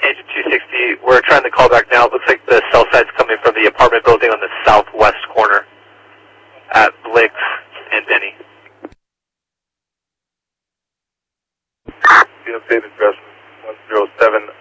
Agent 260, we're trying to call back now. It looks like the cell site's coming from the apartment building on the southwest corner at Blix and Denny. The updated address 107